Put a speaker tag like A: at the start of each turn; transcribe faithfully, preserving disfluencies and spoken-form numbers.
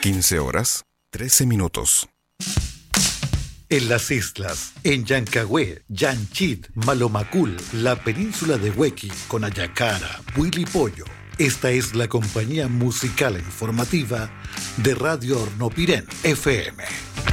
A: quince horas, trece minutos.
B: En las islas, en Yancagüe, Yanchit, Malomacul, la península de Huequi, Conayacara, Huilipollo. Esta es la compañía musical e informativa de Radio Hornopirén F M.